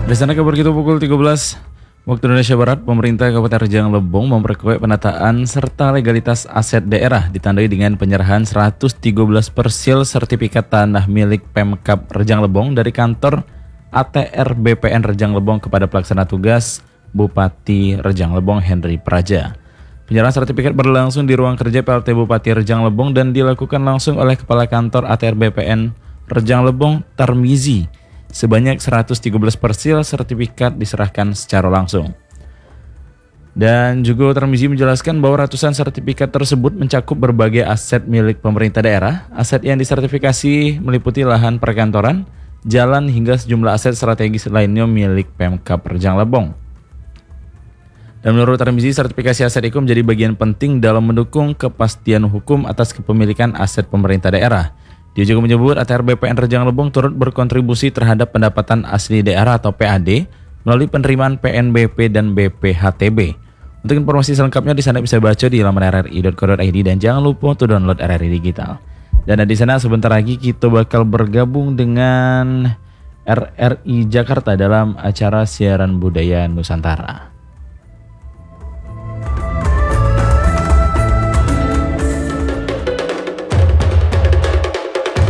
Di sana kabar kita pukul 13 waktu Indonesia Barat, pemerintah Kabupaten Rejang Lebong memperkuat penataan serta legalitas aset daerah ditandai dengan penyerahan 113 persil sertifikat tanah milik Pemkab Rejang Lebong dari kantor ATR BPN Rejang Lebong kepada pelaksana tugas Bupati Rejang Lebong Henry Praja. Penyerahan sertifikat berlangsung di ruang kerja PLT Bupati Rejang Lebong dan dilakukan langsung oleh Kepala Kantor ATR BPN Rejang Lebong Tarmizi. Sebanyak 113 persil sertifikat diserahkan secara langsung. Dan juga Tarmizi menjelaskan bahwa ratusan sertifikat tersebut mencakup berbagai aset milik pemerintah daerah. Aset yang disertifikasi meliputi lahan perkantoran, jalan hingga sejumlah aset strategis lainnya milik Pemkab Rejang Lebong. Dan menurut Tarmizi, sertifikasi aset itu menjadi bagian penting dalam mendukung kepastian hukum atas kepemilikan aset pemerintah daerah. Dia juga menyebut ATR BPN Rejang Lebong turut berkontribusi terhadap pendapatan asli daerah atau PAD melalui penerimaan PNBP dan BPHTB. Untuk informasi selengkapnya di sana bisa baca di laman rri.co.id dan jangan lupa untuk download RRI Digital. Dan di sana sebentar lagi kita bakal bergabung dengan RRI Jakarta dalam acara siaran budaya Nusantara.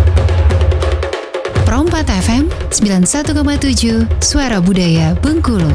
Pro 4 FM 91,7 Suara Budaya Bengkulu.